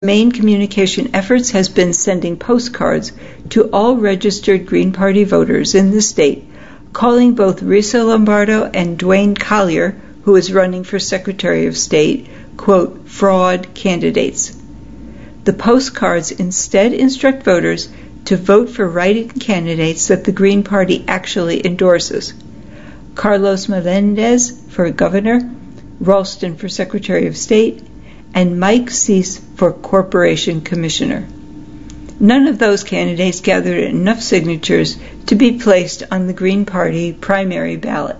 main communication efforts has been sending postcards to all registered Green Party voters in the state, calling both Risa Lombardo and Dwayne Collier, who is running for Secretary of State, quote, fraud candidates. The postcards instead instruct voters to vote for write-in candidates that the Green Party actually endorses. Carlos Melendez for governor, Ralston for Secretary of State, and Mike Cease for Corporation Commissioner. None of those candidates gathered enough signatures to be placed on the Green Party primary ballot.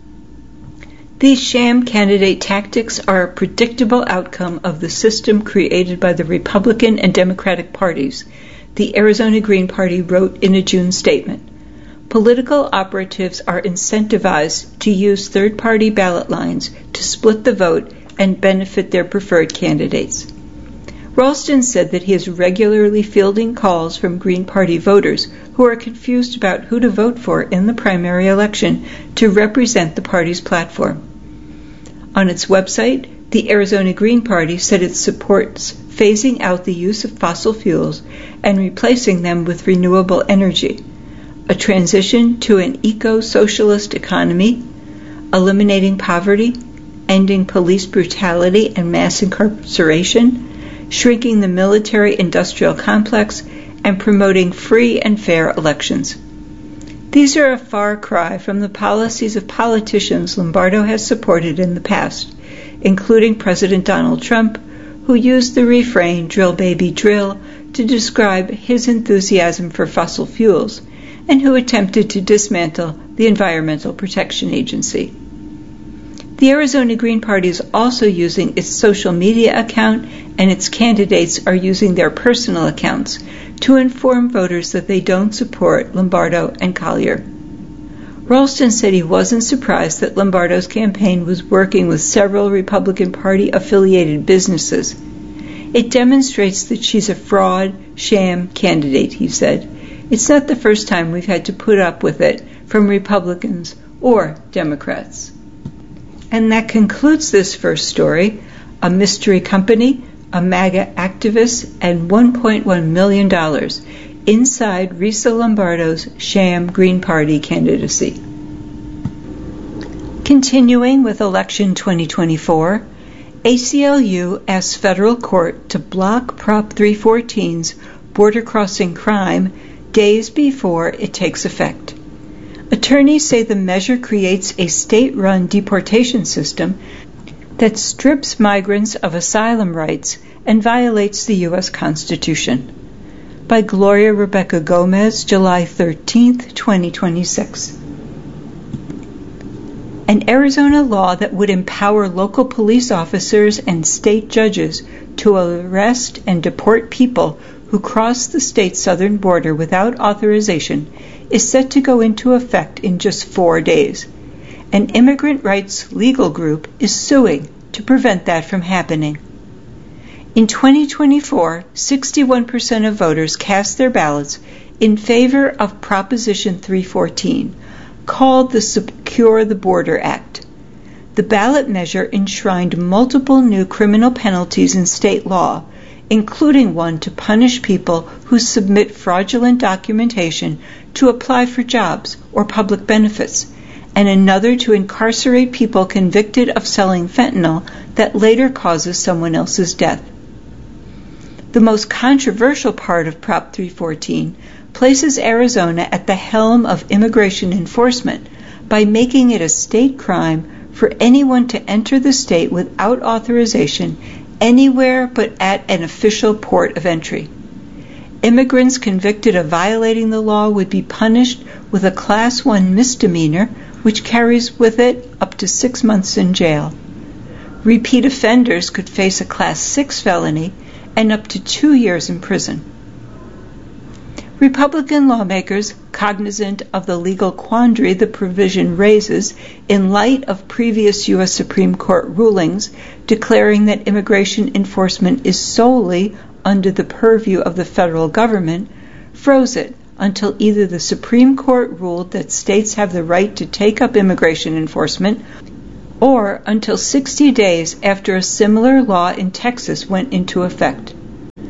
These sham candidate tactics are a predictable outcome of the system created by the Republican and Democratic parties, the Arizona Green Party wrote in a June statement. Political operatives are incentivized to use third-party ballot lines to split the vote and benefit their preferred candidates. Ralston said that he is regularly fielding calls from Green Party voters who are confused about who to vote for in the primary election to represent the party's platform. On its website, the Arizona Green Party said it supports phasing out the use of fossil fuels and replacing them with renewable energy, a transition to an eco-socialist economy, eliminating poverty, ending police brutality and mass incarceration, shrinking the military-industrial complex, and promoting free and fair elections. These are a far cry from the policies of politicians Lombardo has supported in the past, including President Donald Trump, who used the refrain, "Drill, baby, drill," to describe his enthusiasm for fossil fuels, and who attempted to dismantle the Environmental Protection Agency. The Arizona Green Party is also using its social media account, and its candidates are using their personal accounts to inform voters that they don't support Lombardo and Collier. Ralston said he wasn't surprised that Lombardo's campaign was working with several Republican Party-affiliated businesses. It demonstrates that she's a fraud, sham candidate, he said. It's not the first time we've had to put up with it from Republicans or Democrats. And that concludes this first story. A mystery company, a MAGA activist, and $1.1 million inside Risa Lombardo's sham Green Party candidacy. Continuing with election 2024, ACLU asks federal court to block Prop 314's border crossing crime days before it takes effect. Attorneys say the measure creates a state-run deportation system that strips migrants of asylum rights and violates the U.S. Constitution. By Gloria Rebecca Gomez, July 13, 2026. An Arizona law that would empower local police officers and state judges to arrest and deport people who cross the state's southern border without authorization is set to go into effect in just 4 days. An immigrant rights legal group is suing to prevent that from happening. In 2024, 61% of voters cast their ballots in favor of Proposition 314, called the Secure the Border Act. The ballot measure enshrined multiple new criminal penalties in state law, including one to punish people who submit fraudulent documentation to apply for jobs or public benefits, and another to incarcerate people convicted of selling fentanyl that later causes someone else's death. The most controversial part of Prop 314 places Arizona at the helm of immigration enforcement by making it a state crime for anyone to enter the state without authorization anywhere but at an official port of entry. Immigrants convicted of violating the law would be punished with a Class 1 misdemeanor, which carries with it up to 6 months in jail. Repeat offenders could face a Class 6 felony and up to 2 years in prison. Republican lawmakers, cognizant of the legal quandary the provision raises in light of previous U.S. Supreme Court rulings declaring that immigration enforcement is solely under the purview of the federal government, froze it until either the Supreme Court ruled that states have the right to take up immigration enforcement, or until 60 days after a similar law in Texas went into effect.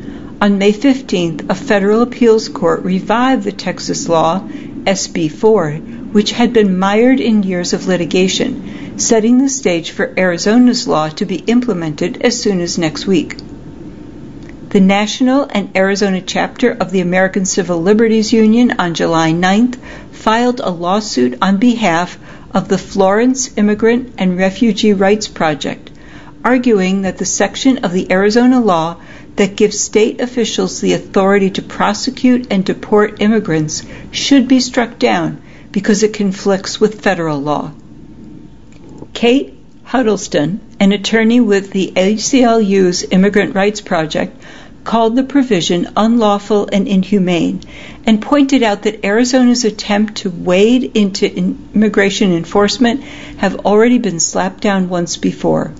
On May 15th, a federal appeals court revived the Texas law, SB 4, which had been mired in years of litigation, setting the stage for Arizona's law to be implemented as soon as next week. The National and Arizona chapter of the American Civil Liberties Union on July 9th filed a lawsuit on behalf of the Florence Immigrant and Refugee Rights Project, arguing that the section of the Arizona law that gives state officials the authority to prosecute and deport immigrants should be struck down because it conflicts with federal law. Kate Huddleston, an attorney with the ACLU's Immigrant Rights Project, called the provision unlawful and inhumane, and pointed out that Arizona's attempt to wade into immigration enforcement have already been slapped down once before.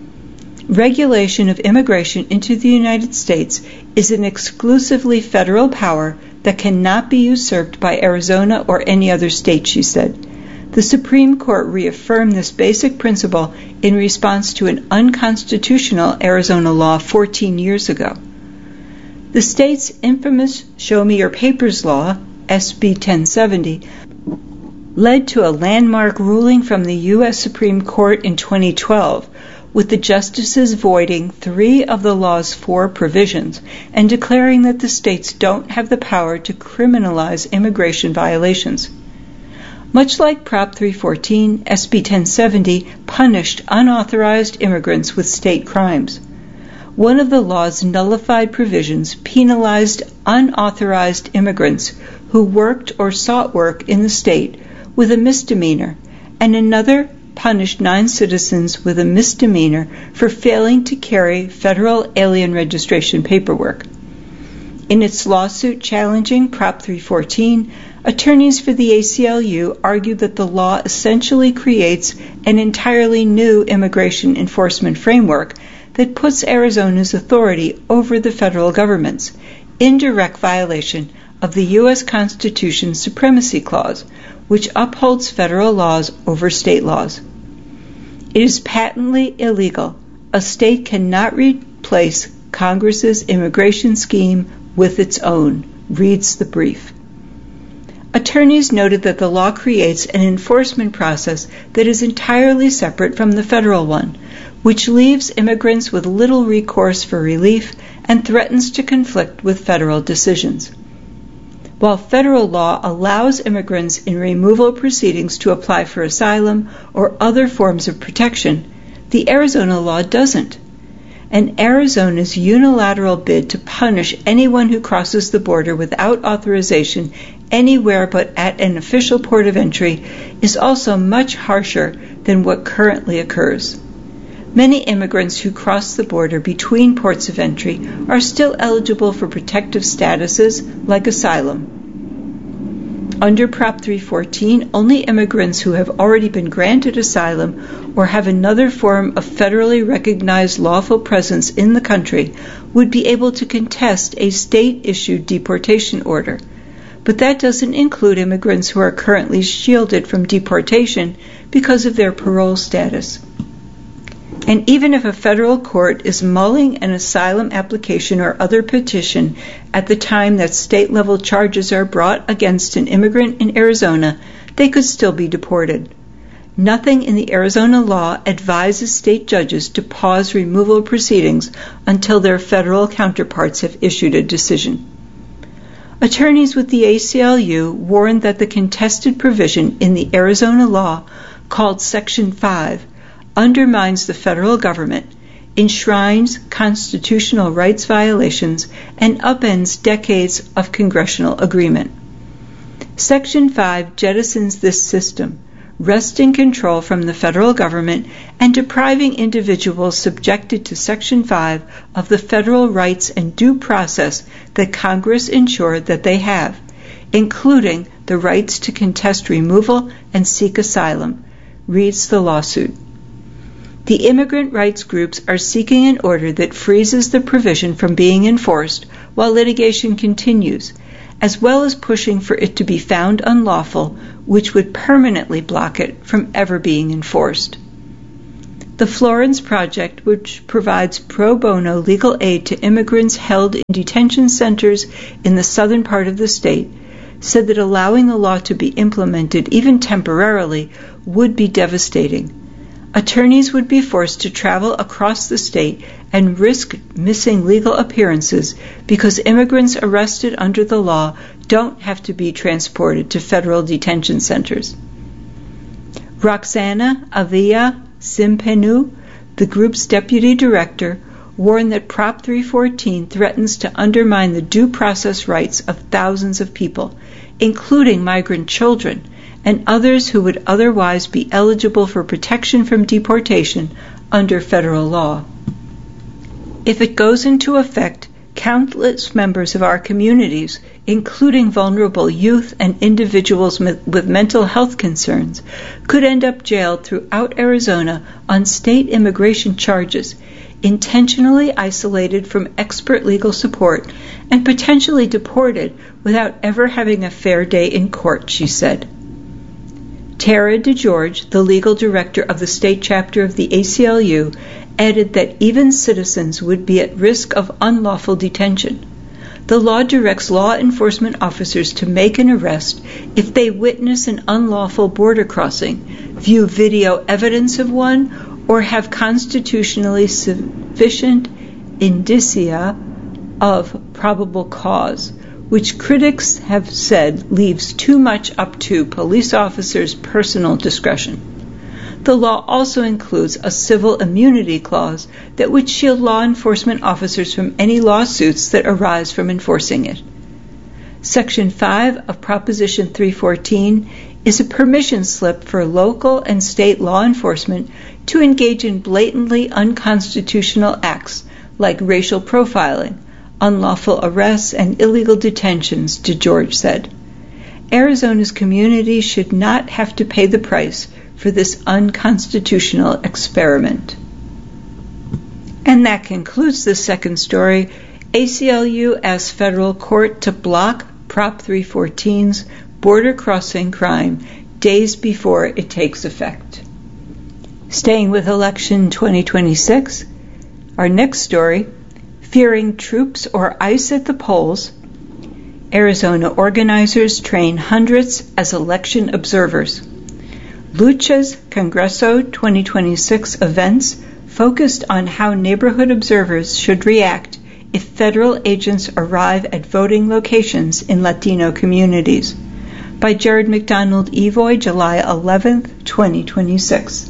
Regulation of immigration into the United States is an exclusively federal power that cannot be usurped by Arizona or any other state, she said. The Supreme Court reaffirmed this basic principle in response to an unconstitutional Arizona law 14 years ago. The state's infamous Show Me Your Papers law, SB 1070, led to a landmark ruling from the U.S. Supreme Court in 2012, with the justices voiding 3 of the law's 4 provisions and declaring that the states don't have the power to criminalize immigration violations. Much like Prop 314, SB 1070 punished unauthorized immigrants with state crimes. One of the law's nullified provisions penalized unauthorized immigrants who worked or sought work in the state with a misdemeanor, and another punished non-citizens with a misdemeanor for failing to carry federal alien registration paperwork. In its lawsuit challenging Prop 314, attorneys for the ACLU argued that the law essentially creates an entirely new immigration enforcement framework that puts Arizona's authority over the federal government's, in direct violation of the U.S. Constitution's Supremacy Clause, which upholds federal laws over state laws. It is patently illegal. A state cannot replace Congress's immigration scheme with its own, reads the brief. Attorneys noted that the law creates an enforcement process that is entirely separate from the federal one, which leaves immigrants with little recourse for relief and threatens to conflict with federal decisions. While federal law allows immigrants in removal proceedings to apply for asylum or other forms of protection, the Arizona law doesn't. And Arizona's unilateral bid to punish anyone who crosses the border without authorization anywhere but at an official port of entry is also much harsher than what currently occurs. Many immigrants who cross the border between ports of entry are still eligible for protective statuses like asylum. Under Prop 314, only immigrants who have already been granted asylum or have another form of federally recognized lawful presence in the country would be able to contest a state-issued deportation order. But that doesn't include immigrants who are currently shielded from deportation because of their parole status. And even if a federal court is mulling an asylum application or other petition at the time that state-level charges are brought against an immigrant in Arizona, they could still be deported. Nothing in the Arizona law advises state judges to pause removal proceedings until their federal counterparts have issued a decision. Attorneys with the ACLU warned that the contested provision in the Arizona law, called Section 5, undermines the federal government, enshrines constitutional rights violations, and upends decades of congressional agreement. Section 5 jettisons this system, wresting control from the federal government and depriving individuals subjected to Section 5 of the federal rights and due process that Congress ensured that they have, including the rights to contest removal and seek asylum, reads the lawsuit. The immigrant rights groups are seeking an order that freezes the provision from being enforced while litigation continues, as well as pushing for it to be found unlawful, which would permanently block it from ever being enforced. The Florence Project, which provides pro bono legal aid to immigrants held in detention centers in the southern part of the state, said that allowing the law to be implemented, even temporarily, would be devastating. Attorneys would be forced to travel across the state and risk missing legal appearances because immigrants arrested under the law don't have to be transported to federal detention centers. Roxana Avila Simpenu, the group's deputy director, warned that Prop 314 threatens to undermine the due process rights of thousands of people, including migrant children and others who would otherwise be eligible for protection from deportation under federal law. If it goes into effect, countless members of our communities, including vulnerable youth and individuals with mental health concerns, could end up jailed throughout Arizona on state immigration charges, intentionally isolated from expert legal support, and potentially deported without ever having a fair day in court, she said. Tara DeGeorge, the legal director of the state chapter of the ACLU, added that even citizens would be at risk of unlawful detention. The law directs law enforcement officers to make an arrest if they witness an unlawful border crossing, view video evidence of one, or have constitutionally sufficient indicia of probable cause, which critics have said leaves too much up to police officers' personal discretion. The law also includes a civil immunity clause that would shield law enforcement officers from any lawsuits that arise from enforcing it. Section 5 of Proposition 314 is a permission slip for local and state law enforcement to engage in blatantly unconstitutional acts like racial profiling, unlawful arrests, and illegal detentions, DeGeorge said. Arizona's community should not have to pay the price for this unconstitutional experiment. And that concludes the second story. ACLU asks federal court to block Prop 314's border crossing crime days before it takes effect. Staying with election 2026, our next story, fearing troops or ICE at the polls, Arizona organizers train hundreds as election observers. Lucha's Congreso 2026 events focused on how neighborhood observers should react if federal agents arrive at voting locations in Latino communities. By Jared McDonald Evoy, July 11, 2026.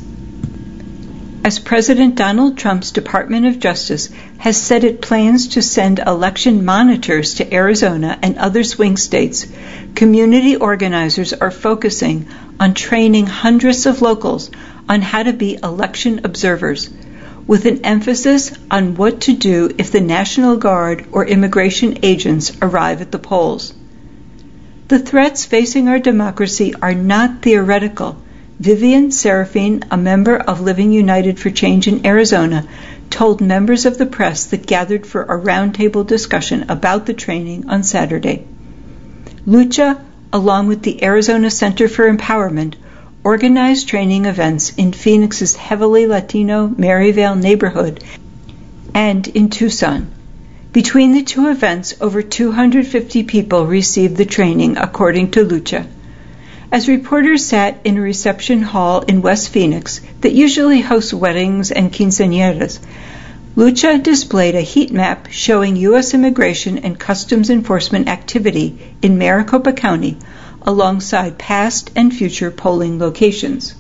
As President Donald Trump's Department of Justice has said it plans to send election monitors to Arizona and other swing states, community organizers are focusing on training hundreds of locals on how to be election observers, with an emphasis on what to do if the National Guard or immigration agents arrive at the polls. The threats facing our democracy are not theoretical. Vivian Serafine, a member of Living United for Change in Arizona, told members of the press that gathered for a roundtable discussion about the training on Saturday. Lucha, along with the Arizona Center for Empowerment, organized training events in Phoenix's heavily Latino Maryvale neighborhood and in Tucson. Between the two events, over 250 people received the training, according to Lucha. As reporters sat in a reception hall in West Phoenix that usually hosts weddings and quinceañeras, Lucha displayed a heat map showing U.S. Immigration and Customs Enforcement activity in Maricopa County alongside past and future polling locations.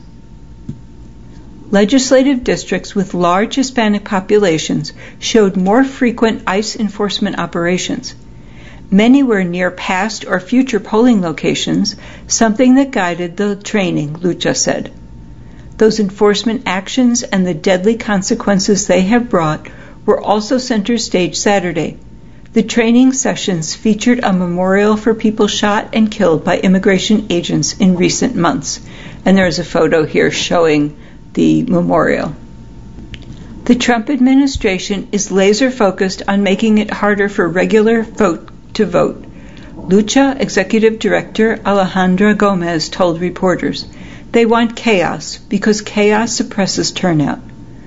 Legislative districts with large Hispanic populations showed more frequent ICE enforcement operations. Many were near past or future polling locations, something that guided the training, Lucha said. Those enforcement actions and the deadly consequences they have brought were also center stage Saturday. The training sessions featured a memorial for people shot and killed by immigration agents in recent months. And there's a photo here showing the memorial. The Trump administration is laser focused on making it harder for regular folk to vote. Lucha Executive Director Alejandra Gomez told reporters, "They want chaos because chaos suppresses turnout."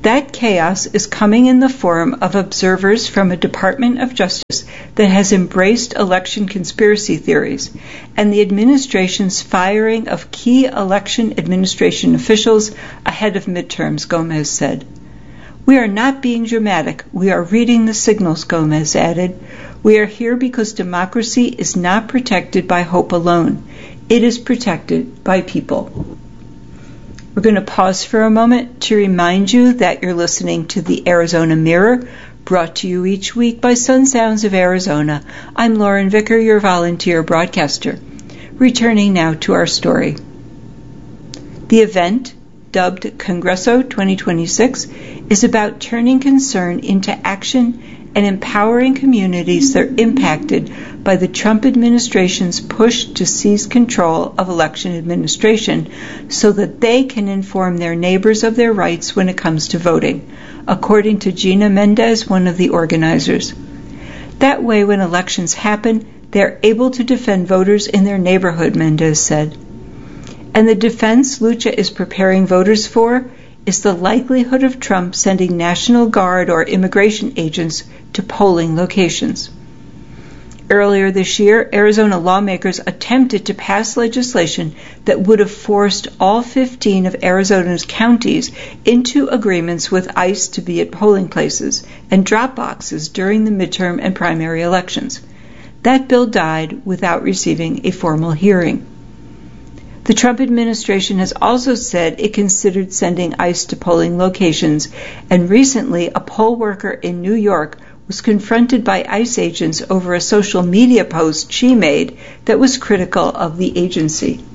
That chaos is coming in the form of observers from a Department of Justice that has embraced election conspiracy theories, and the administration's firing of key election administration officials ahead of midterms, Gomez said. We are not being dramatic. We are reading the signals, Gomez added. We are here because democracy is not protected by hope alone. It is protected by people. We're going to pause for a moment to remind you that you're listening to the Arizona Mirror, brought to you each week by Sun Sounds of Arizona. I'm Lauren Vicker, your volunteer broadcaster. Returning now to our story. The event, dubbed Congreso 2026, is about turning concern into action and empowering communities that are impacted by the Trump administration's push to seize control of election administration so that they can inform their neighbors of their rights when it comes to voting, according to Gina Mendez, one of the organizers. That way, when elections happen, they're able to defend voters in their neighborhood, Mendez said. And the defense Lucha is preparing voters for is the likelihood of Trump sending National Guard or immigration agents to polling locations. Earlier this year, Arizona lawmakers attempted to pass legislation that would have forced all 15 of Arizona's counties into agreements with ICE to be at polling places and drop boxes during the midterm and primary elections. That bill died without receiving a formal hearing. The Trump administration has also said it considered sending ICE to polling locations, and recently a poll worker in New York was confronted by ICE agents over a social media post she made that was critical of the agency.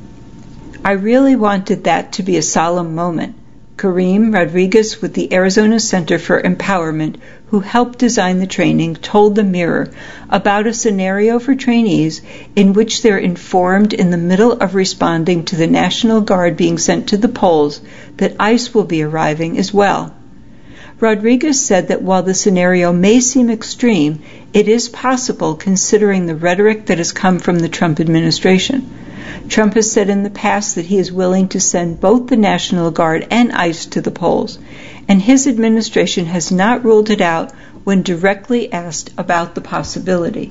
I really wanted that to be a solemn moment. Kareem Rodriguez with the Arizona Center for Empowerment, who helped design the training, told the Mirror about a scenario for trainees in which they're informed in the middle of responding to the National Guard being sent to the polls that ICE will be arriving as well. Rodriguez said that while the scenario may seem extreme, it is possible considering the rhetoric that has come from the Trump administration. Trump has said in the past that he is willing to send both the National Guard and ICE to the polls, and his administration has not ruled it out when directly asked about the possibility.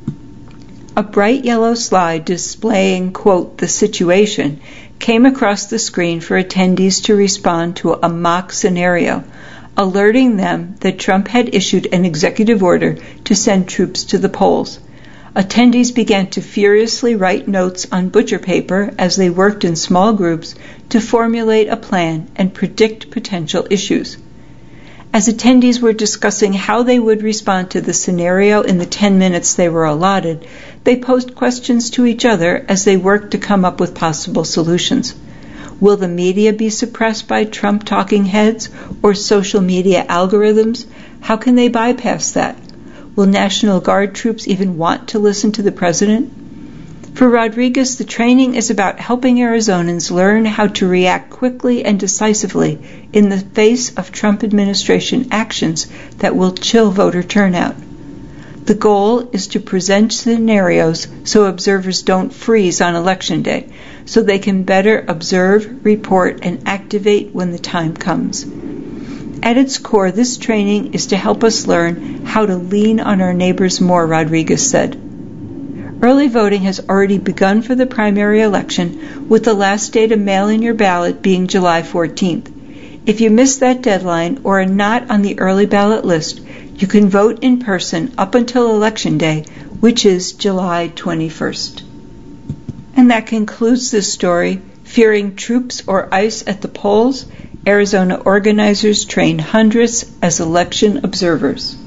A bright yellow slide displaying, quote, the situation came across the screen for attendees to respond to a mock scenario, alerting them that Trump had issued an executive order to send troops to the polls. Attendees began to furiously write notes on butcher paper as they worked in small groups to formulate a plan and predict potential issues. As attendees were discussing how they would respond to the scenario in the 10 minutes they were allotted, they posed questions to each other as they worked to come up with possible solutions. Will the media be suppressed by Trump talking heads or social media algorithms? How can they bypass that? Will National Guard troops even want to listen to the president? For Rodriguez, the training is about helping Arizonans learn how to react quickly and decisively in the face of Trump administration actions that will chill voter turnout. The goal is to present scenarios so observers don't freeze on Election Day, so they can better observe, report, and activate when the time comes. At its core, this training is to help us learn how to lean on our neighbors more, Rodriguez said. Early voting has already begun for the primary election, with the last day to mail in your ballot being July 14th. If you missed that deadline or are not on the early ballot list, you can vote in person up until Election Day, which is July 21st. And that concludes this story. Fearing troops or ICE at the polls, Arizona organizers train hundreds as election observers.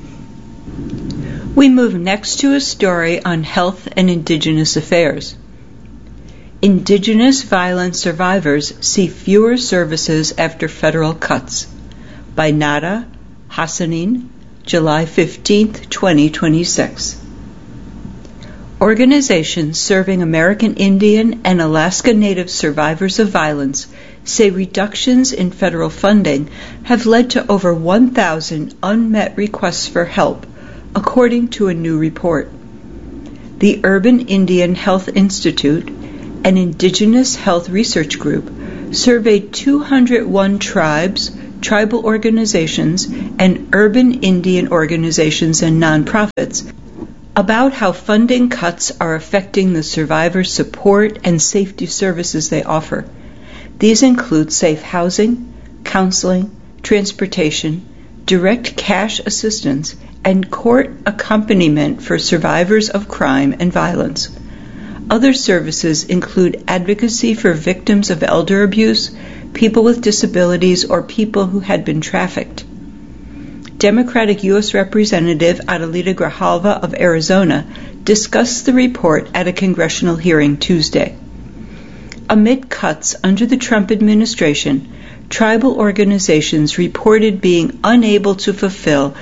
We move next to a story on health and indigenous affairs. Indigenous violence survivors see fewer services after federal cuts. By Nada Hassanin, July 15, 2026. Organizations serving American Indian and Alaska Native survivors of violence say reductions in federal funding have led to over 1,000 unmet requests for help, according to a new report. The Urban Indian Health Institute, an indigenous health research group, surveyed 201 tribes, tribal organizations, and urban Indian organizations and nonprofits about how funding cuts are affecting the survivor support and safety services they offer. These include safe housing, counseling, transportation, direct cash assistance, and court accompaniment for survivors of crime and violence. Other services include advocacy for victims of elder abuse, people with disabilities, or people who had been trafficked. Democratic U.S. Representative Adelita Grijalva of Arizona discussed the report at a congressional hearing Tuesday. Amid cuts under the Trump administration, tribal organizations reported being unable to fulfill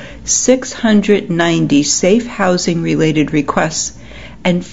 690 safe housing-related requests and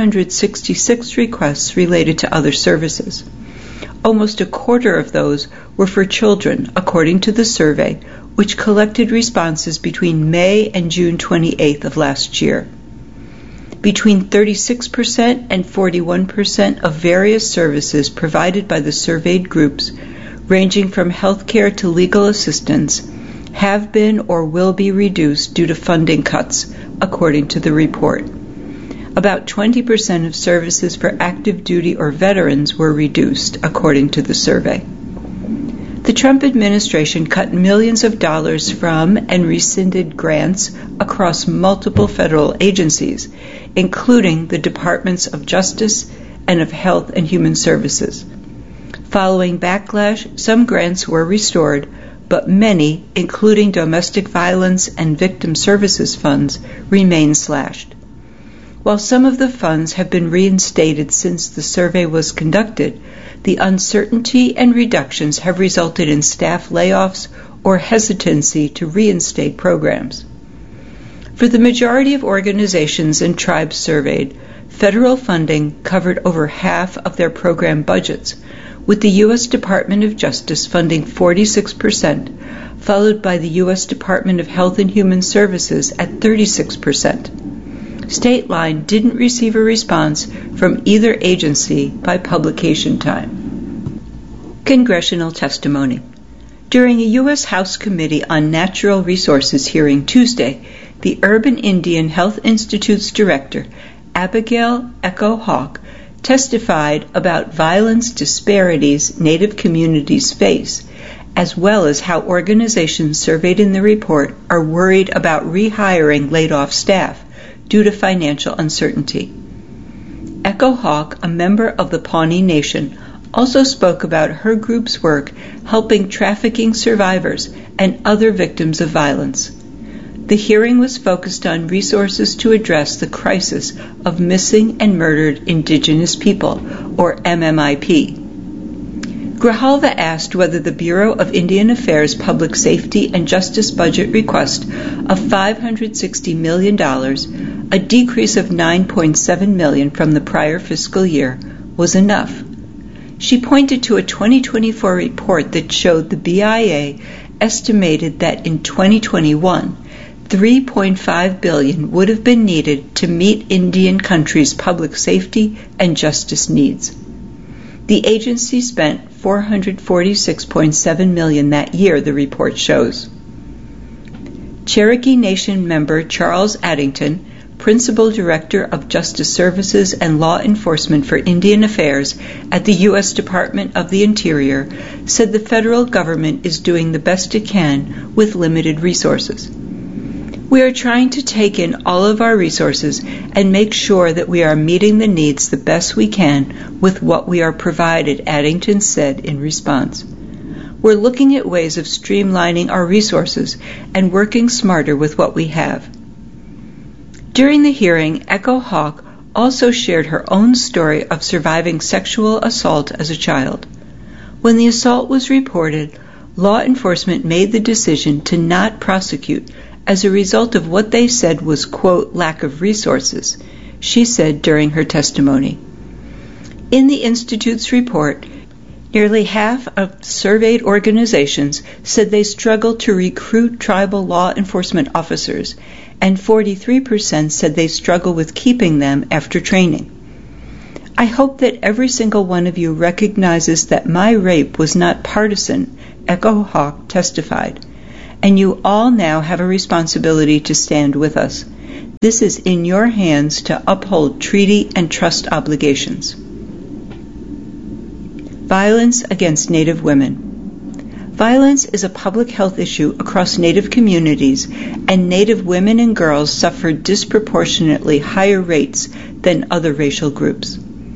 466 requests related to other services. Almost a quarter of those were for children, according to the survey, which collected responses between May and June 28th of last year. Between 36% and 41% of various services provided by the surveyed groups, ranging from healthcare to legal assistance, have been or will be reduced due to funding cuts, according to the report. About 20% of services for active duty or veterans were reduced, according to the survey. The Trump administration cut millions of dollars from and rescinded grants across multiple federal agencies, including the Departments of Justice and of Health and Human Services. Following backlash, some grants were restored, but many, including domestic violence and victim services funds, remain slashed. While some of the funds have been reinstated since the survey was conducted, the uncertainty and reductions have resulted in staff layoffs or hesitancy to reinstate programs. For the majority of organizations and tribes surveyed, federal funding covered over half of their program budgets, with the U.S. Department of Justice funding 46%, followed by the U.S. Department of Health and Human Services at 36%. State Line didn't receive a response from either agency by publication time. Congressional testimony. During a U.S. House Committee on Natural Resources hearing Tuesday, the Urban Indian Health Institute's director, Abigail Echo Hawk, testified about violence disparities Native communities face, as well as how organizations surveyed in the report are worried about rehiring laid-off staff due to financial uncertainty. Echo Hawk, a member of the Pawnee Nation, also spoke about her group's work helping trafficking survivors and other victims of violence. The hearing was focused on resources to address the crisis of missing and murdered Indigenous people, or MMIP. Grijalva asked whether the Bureau of Indian Affairs Public Safety and Justice budget request of $560 million, a decrease of $9.7 million from the prior fiscal year, was enough. She pointed to a 2024 report that showed the BIA estimated that in 2021, $3.5 billion would have been needed to meet Indian country's public safety and justice needs. The agency spent $446.7 million that year, the report shows. Cherokee Nation member Charles Addington, Principal Director of Justice Services and Law Enforcement for Indian Affairs at the U.S. Department of the Interior, said the federal government is doing the best it can with limited resources. We are trying to take in all of our resources and make sure that we are meeting the needs the best we can with what we are provided, Addington said in response. We're looking at ways of streamlining our resources and working smarter with what we have. During the hearing, Echo Hawk also shared her own story of surviving sexual assault as a child. When the assault was reported, law enforcement made the decision to not prosecute as a result of what they said was, quote, lack of resources, she said during her testimony. In the Institute's report, nearly half of surveyed organizations said they struggled to recruit tribal law enforcement officers, and 43% said they struggle with keeping them after training. I hope that every single one of you recognizes that my rape was not partisan Echo Hawk testified. And you all now have a responsibility to stand with us. This is in your hands to uphold treaty and trust obligations. Violence against Native women. Violence is a public health issue across Native communities, and Native women and girls suffer disproportionately higher rates than other racial groups.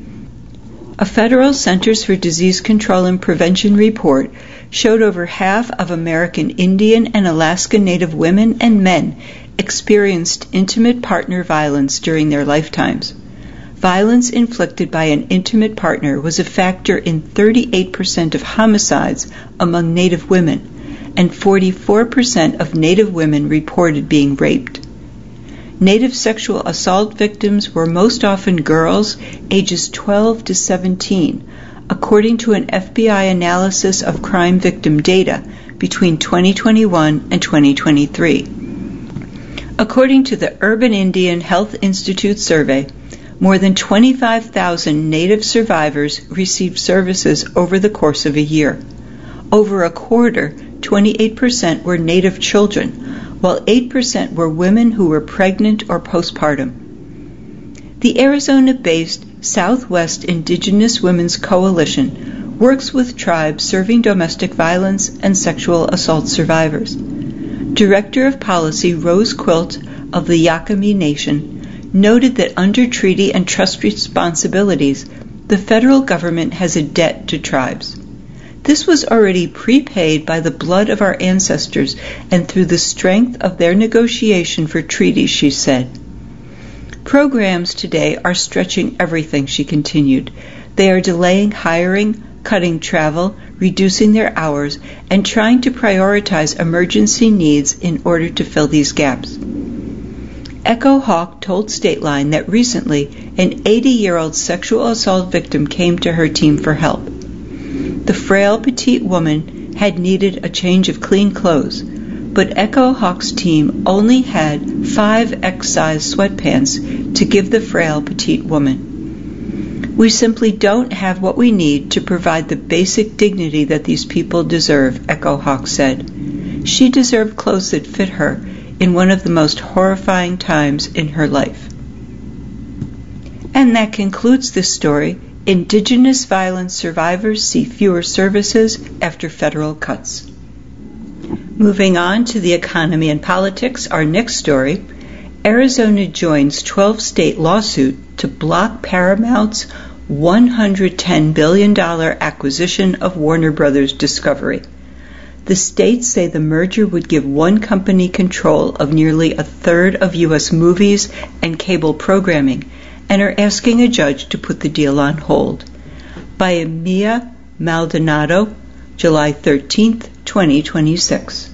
A federal Centers for Disease Control and Prevention report showed over half of American Indian and Alaska Native women and men experienced intimate partner violence during their lifetimes. Violence inflicted by an intimate partner was a factor in 38% of homicides among Native women, and 44% of Native women reported being raped. Native sexual assault victims were most often girls ages 12 to 17, according to an FBI analysis of crime victim data between 2021 and 2023. According to the Urban Indian Health Institute survey, more than 25,000 Native survivors received services over the course of a year. Over a quarter, 28%, were Native children, while 8% were women who were pregnant or postpartum. The Arizona-based Southwest Indigenous Women's Coalition works with tribes serving domestic violence and sexual assault survivors. Director of Policy Rose Quilt of the Yakami Nation noted that under treaty and trust responsibilities, the federal government has a debt to tribes. This was already prepaid by the blood of our ancestors and through the strength of their negotiation for treaties, she said. Programs today are stretching everything, she continued. They are delaying hiring, cutting travel, reducing their hours, and trying to prioritize emergency needs in order to fill these gaps. Echo Hawk told Stateline that recently an 80-year-old sexual assault victim came to her team for help. The frail, petite woman had needed a change of clean clothes, but Echo Hawk's team only had 5 X-size sweatpants to give the frail, petite woman. We simply don't have what we need to provide the basic dignity that these people deserve, Echo Hawk said. She deserved clothes that fit her in one of the most horrifying times in her life. And that concludes this story. Indigenous violence survivors see fewer services after federal cuts. Moving on to the economy and politics, our next story, Arizona joins 12-state lawsuit to block Paramount's $110 billion acquisition of Warner Brothers Discovery. The states say the merger would give one company control of nearly a third of U.S. movies and cable programming, and are asking a judge to put the deal on hold. By Mia Maldonado, July 13, 2026.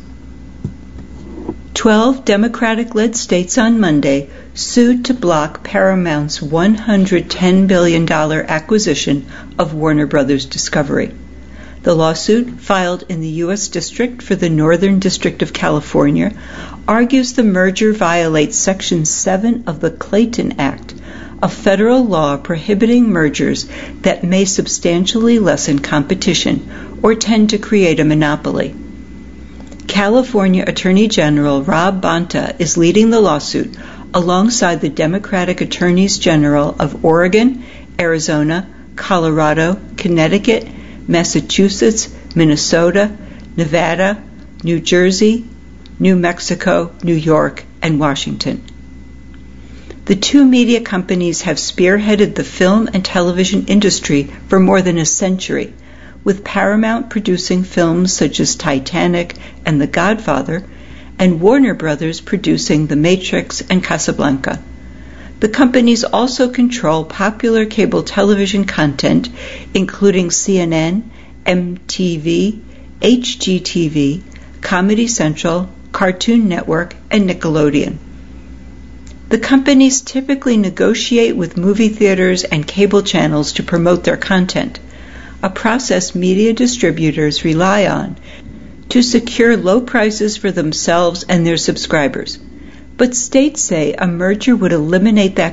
12 Democratic-led states on Monday sued to block Paramount's $110 billion acquisition of Warner Brothers Discovery. The lawsuit, filed in the U.S. District for the Northern District of California, argues the merger violates Section 7 of the Clayton Act, a federal law prohibiting mergers that may substantially lessen competition or tend to create a monopoly. California Attorney General Rob Bonta is leading the lawsuit alongside the Democratic Attorneys General of Oregon, Arizona, Colorado, Connecticut, Massachusetts, Minnesota, Nevada, New Jersey, New Mexico, New York, and Washington. The two media companies have spearheaded the film and television industry for more than a century, with Paramount producing films such as Titanic and The Godfather, and Warner Brothers producing The Matrix and Casablanca. The companies also control popular cable television content, including CNN, MTV, HGTV, Comedy Central, Cartoon Network, and Nickelodeon. The companies typically negotiate with movie theaters and cable channels to promote their content, a process media distributors rely on to secure low prices for themselves and their subscribers. But states say a merger would eliminate that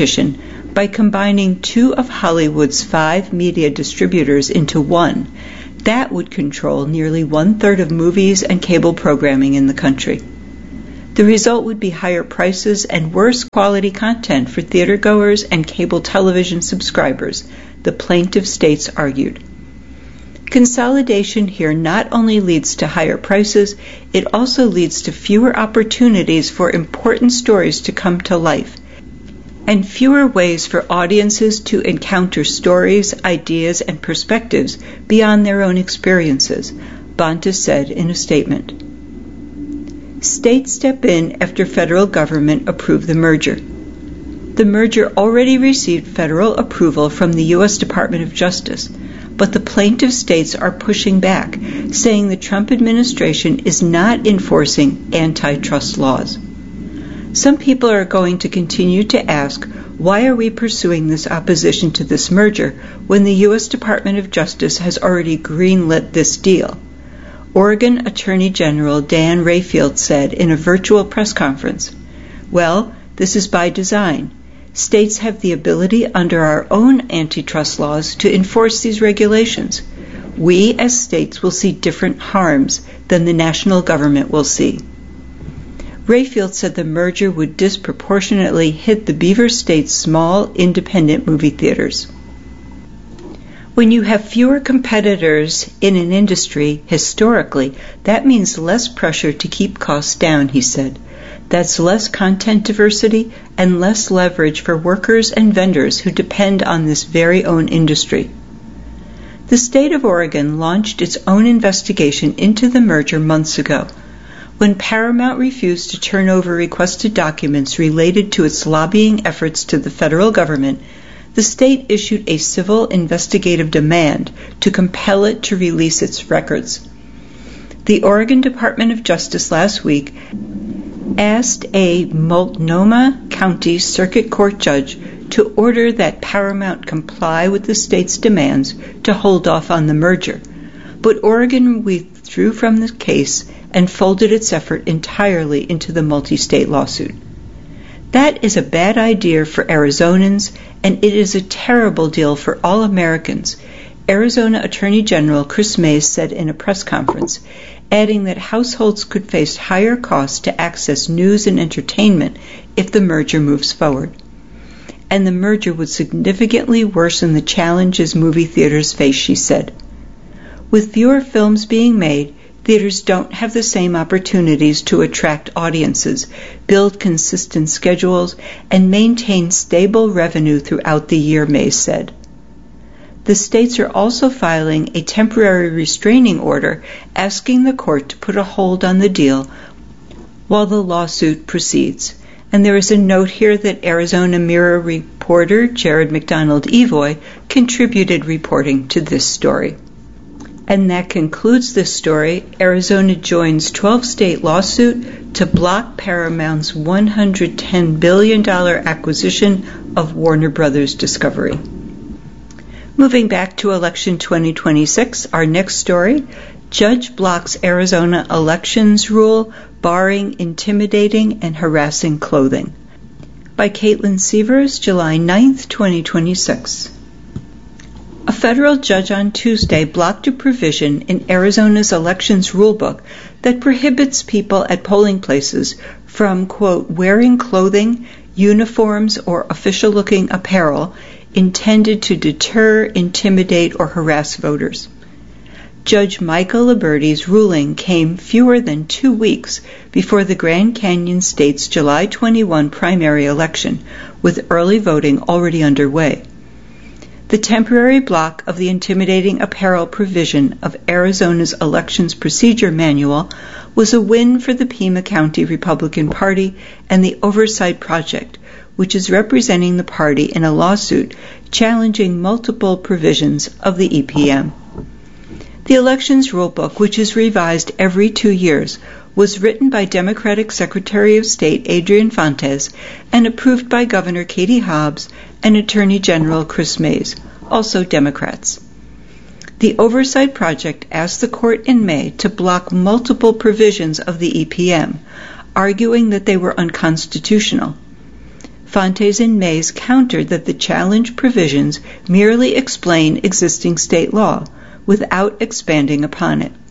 competition by combining two of Hollywood's 5 media distributors into one That would control nearly 1/3 of movies and cable programming in the country. The result would be higher prices and worse quality content for theatergoers and cable television subscribers, the plaintiff states argued. Consolidation here not only leads to higher prices, it also leads to fewer opportunities for important stories to come to life, and fewer ways for audiences to encounter stories, ideas, and perspectives beyond their own experiences, Bonta said in a statement. States step in after federal government approved the merger. The merger already received federal approval from the U.S. Department of Justice, but the plaintiff states are pushing back, saying the Trump administration is not enforcing antitrust laws. Some people are going to continue to ask, why are we pursuing this opposition to this merger when the U.S. Department of Justice has already greenlit this deal? Oregon Attorney General Dan Rayfield said in a virtual press conference, "Well, this is by design. States have the ability under our own antitrust laws to enforce these regulations. We as states will see different harms than the national government will see." Rayfield said the merger would disproportionately hit the Beaver State's small, independent movie theaters. When you have fewer competitors in an industry, historically, that means less pressure to keep costs down, he said. That's less content diversity and less leverage for workers and vendors who depend on this very own industry. The state of Oregon launched its own investigation into the merger months ago, when Paramount refused to turn over requested documents related to its lobbying efforts to the federal government. The state issued a civil investigative demand to compel it to release its records. The Oregon Department of Justice last week asked a Multnomah County Circuit Court judge to order that Paramount comply with the state's demands to hold off on the merger, but Oregon withdrew from the case and folded its effort entirely into the multi-state lawsuit. That is a bad idea for Arizonans, and it is a terrible deal for all Americans, Arizona Attorney General Chris Mays said in a press conference, adding that households could face higher costs to access news and entertainment if the merger moves forward. And the merger would significantly worsen the challenges movie theaters face, she said. With fewer films being made, theaters don't have the same opportunities to attract audiences, build consistent schedules, and maintain stable revenue throughout the year, Mays said. The states are also filing a temporary restraining order asking the court to put a hold on the deal while the lawsuit proceeds. And there is a note here that Arizona Mirror reporter Jared McDonald Evoy contributed reporting to this story. And that concludes this story. Arizona joins 12-state lawsuit to block Paramount's $110 billion acquisition of Warner Brothers Discovery. Moving back to election 2026, our next story, judge blocks Arizona elections rule barring intimidating and harassing clothing. By Caitlin Sievers, July 9th, 2026. A federal judge on Tuesday blocked a provision in Arizona's elections rulebook that prohibits people at polling places from, quote, wearing clothing, uniforms, or official-looking apparel intended to deter, intimidate, or harass voters. Judge Michael Liberty's ruling came fewer than 2 weeks before the Grand Canyon State's July 21 primary election, with early voting already underway. The temporary block of the intimidating apparel provision of Arizona's Elections Procedure Manual was a win for the Pima County Republican Party and the Oversight Project, which is representing the party in a lawsuit challenging multiple provisions of the EPM. The elections rulebook, which is revised every 2 years, was written by Democratic Secretary of State Adrian Fontes and approved by Governor Katie Hobbs and Attorney General Chris Mays, also Democrats. The Oversight Project asked the court in May to block multiple provisions of the EPM, arguing that they were unconstitutional. Fontes and Mays countered that the challenged provisions merely explain existing state law, without expanding upon it.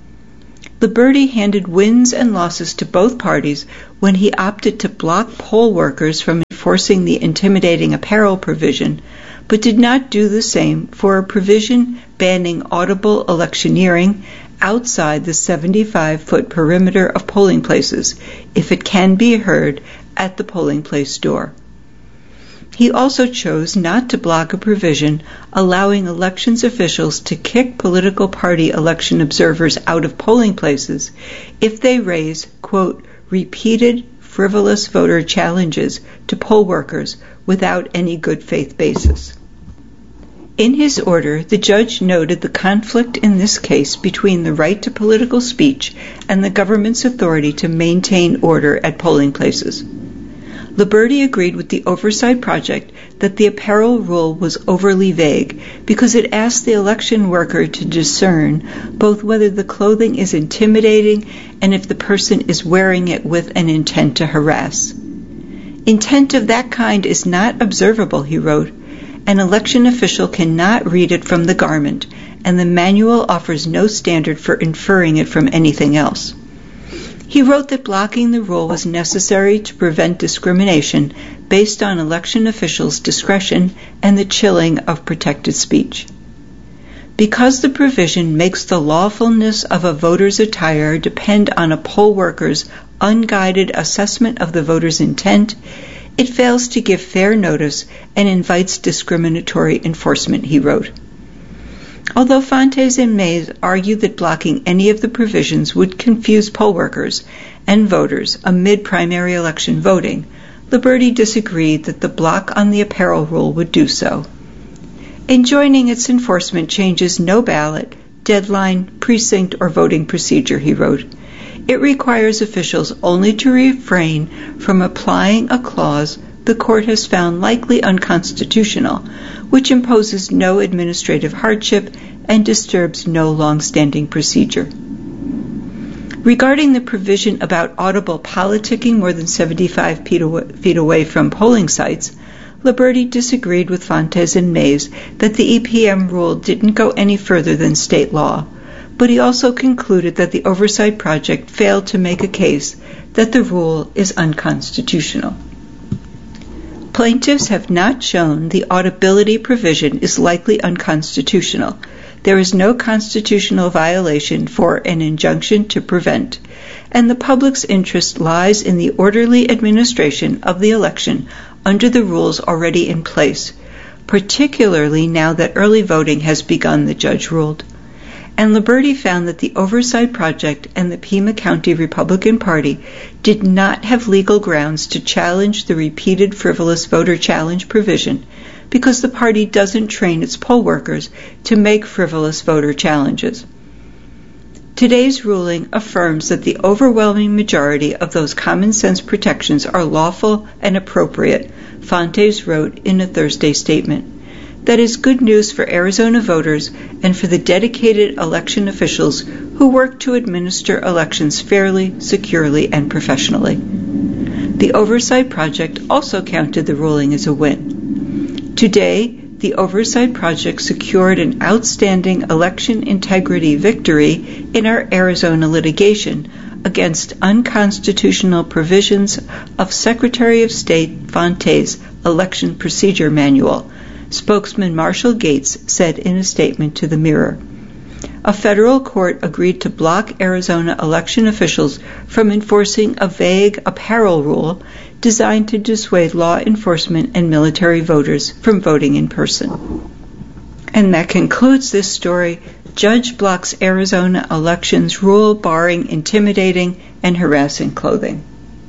Liberty handed wins and losses to both parties when he opted to block poll workers from enforcing the intimidating apparel provision, but did not do the same for a provision banning audible electioneering outside the 75-foot perimeter of polling places, if it can be heard at the polling place door. He also chose not to block a provision allowing elections officials to kick political party election observers out of polling places if they raise, quote, repeated frivolous voter challenges to poll workers without any good faith basis. In his order, the judge noted the conflict in this case between the right to political speech and the government's authority to maintain order at polling places. Liberty agreed with the Oversight Project that the apparel rule was overly vague because it asked the election worker to discern both whether the clothing is intimidating and if the person is wearing it with an intent to harass. Intent of that kind is not observable, he wrote. An election official cannot read it from the garment, and the manual offers no standard for inferring it from anything else. He wrote that blocking the rule was necessary to prevent discrimination based on election officials' discretion and the chilling of protected speech. Because the provision makes the lawfulness of a voter's attire depend on a poll worker's unguided assessment of the voter's intent, it fails to give fair notice and invites discriminatory enforcement, he wrote. Although Fontes and Mays argued that blocking any of the provisions would confuse poll workers and voters amid primary election voting, Liberty disagreed that the block on the apparel rule would do so. Enjoining its enforcement changes no ballot, deadline, precinct, or voting procedure, he wrote. It requires officials only to refrain from applying a clause the court has found likely unconstitutional, which imposes no administrative hardship and disturbs no long-standing procedure. Regarding the provision about audible politicking more than 75 feet away from polling sites, Liberty disagreed with Fontes and Mays that the EPM rule didn't go any further than state law, but he also concluded that the Oversight Project failed to make a case that the rule is unconstitutional. Plaintiffs have not shown the audibility provision is likely unconstitutional. There is no constitutional violation for an injunction to prevent, and the public's interest lies in the orderly administration of the election under the rules already in place, particularly now that early voting has begun, the judge ruled. And Liberty found that the Oversight Project and the Pima County Republican Party did not have legal grounds to challenge the repeated frivolous voter challenge provision because the party doesn't train its poll workers to make frivolous voter challenges. Today's ruling affirms that the overwhelming majority of those common sense protections are lawful and appropriate, Fontes wrote in a Thursday statement. That is good news for Arizona voters and for the dedicated election officials who work to administer elections fairly, securely, and professionally. The Oversight Project also counted the ruling as a win. Today, the Oversight Project secured an outstanding election integrity victory in our Arizona litigation against unconstitutional provisions of Secretary of State Fontes' Election Procedure Manual, spokesman Marshall Gates said in a statement to the Mirror. A federal court agreed to block Arizona election officials from enforcing a vague apparel rule designed to dissuade law enforcement and military voters from voting in person. And that concludes this story. Judge blocks Arizona elections rule barring intimidating and harassing clothing.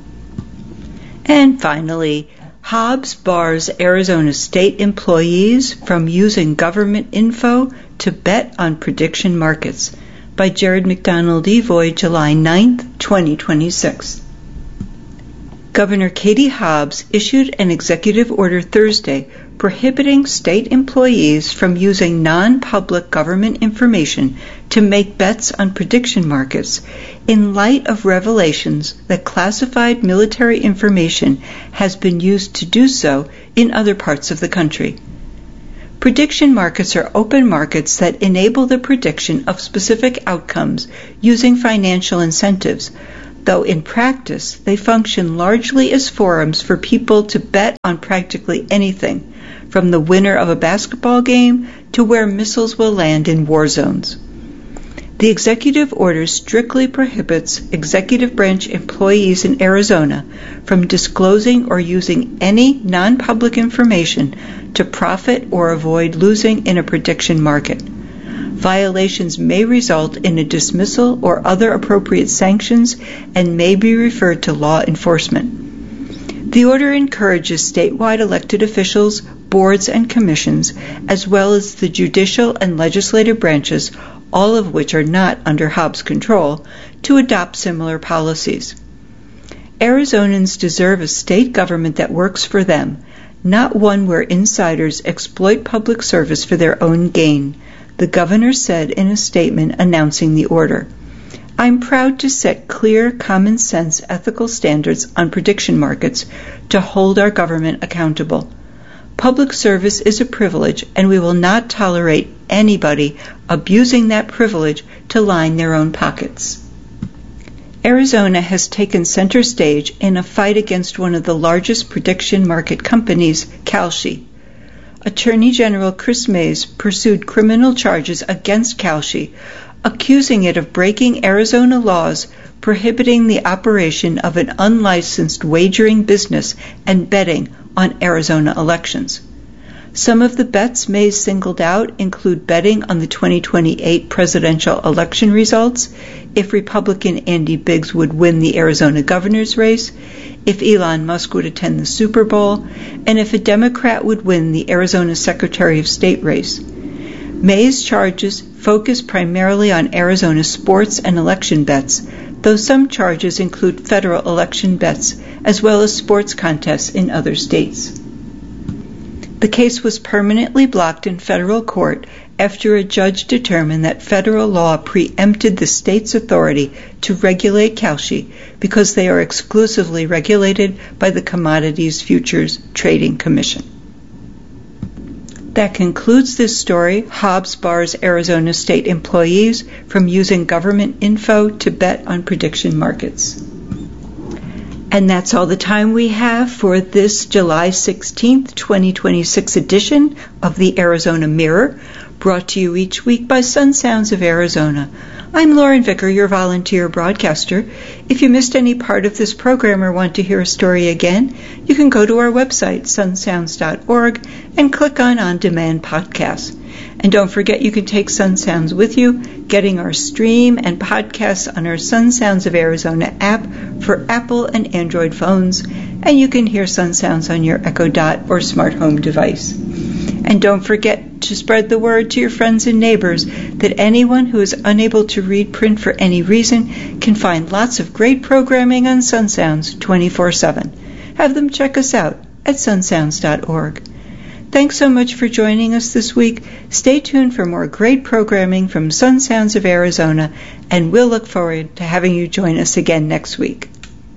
And finally, Hobbs bars Arizona state employees from using government info to bet on prediction markets by Jared McDonald Evoy, July 9, 2026. Governor Katie Hobbs issued an executive order Thursday prohibiting state employees from using non-public government information to make bets on prediction markets in light of revelations that classified military information has been used to do so in other parts of the country. Prediction markets are open markets that enable the prediction of specific outcomes using financial incentives, though in practice they function largely as forums for people to bet on practically anything, from the winner of a basketball game to where missiles will land in war zones. The executive order strictly prohibits executive branch employees in Arizona from disclosing or using any non-public information to profit or avoid losing in a prediction market. Violations may result in a dismissal or other appropriate sanctions and may be referred to law enforcement. The order encourages statewide elected officials, boards, and commissions, as well as the judicial and legislative branches, all of which are not under Hobbs' control, to adopt similar policies. Arizonans deserve a state government that works for them, not one where insiders exploit public service for their own gain, the governor said in a statement announcing the order. I'm proud to set clear, common-sense ethical standards on prediction markets to hold our government accountable. Public service is a privilege, and we will not tolerate anybody abusing that privilege to line their own pockets. Arizona has taken center stage in a fight against one of the largest prediction market companies, Kalshi. Attorney General Chris Mays pursued criminal charges against Kalshi, accusing it of breaking Arizona laws prohibiting the operation of an unlicensed wagering business and betting on Arizona elections. Some of the bets Mays singled out include betting on the 2028 presidential election results, if Republican Andy Biggs would win the Arizona governor's race, if Elon Musk would attend the Super Bowl, and if a Democrat would win the Arizona Secretary of State race. Mays' charges focus primarily on Arizona sports and election bets, though some charges include federal election bets as well as sports contests in other states. The case was permanently blocked in federal court after a judge determined that federal law preempted the state's authority to regulate Kalshi because they are exclusively regulated by the Commodities Futures Trading Commission. That concludes this story. Hobbs bars Arizona state employees from using government info to bet on prediction markets. And that's all the time we have for this July 16th, 2026 edition of the Arizona Mirror, brought to you each week by Sun Sounds of Arizona. I'm Lauren Vicker, your volunteer broadcaster. If you missed any part of this program or want to hear a story again, you can go to our website, sunsounds.org, and click on Demand Podcasts. And don't forget you can take Sun Sounds with you, getting our stream and podcasts on our Sun Sounds of Arizona app for Apple and Android phones, and you can hear Sun Sounds on your Echo Dot or smart home device. And don't forget to spread the word to your friends and neighbors that anyone who is unable to read print for any reason can find lots of great programming on Sun Sounds 24/7. Have them check us out at sunsounds.org. Thanks so much for joining us this week. Stay tuned for more great programming from Sun Sounds of Arizona, and we'll look forward to having you join us again next week.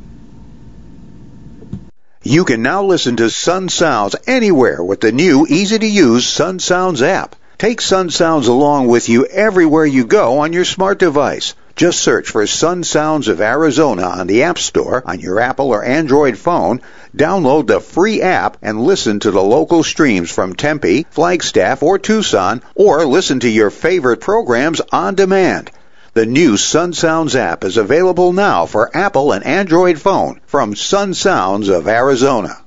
You can now listen to Sun Sounds anywhere with the new, easy-to-use Sun Sounds app. Take Sun Sounds along with you everywhere you go on your smart device. Just search for Sun Sounds of Arizona on the App Store on your Apple or Android phone, download the free app, and listen to the local streams from Tempe, Flagstaff, or Tucson, or listen to your favorite programs on demand. The new Sun Sounds app is available now for Apple and Android phone from Sun Sounds of Arizona.